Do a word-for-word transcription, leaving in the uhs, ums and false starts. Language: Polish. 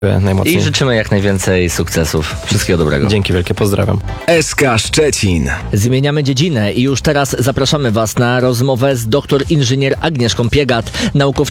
najmocniej. I życzymy jak najwięcej sukcesów. Wszystkiego dobrego. Dzięki wielkie, pozdrawiam. S K Szczecin. Zmieniamy dziedzinę i już teraz zapraszamy Was na rozmowę z doktor inżynier Agnieszką Piegat, naukowczynią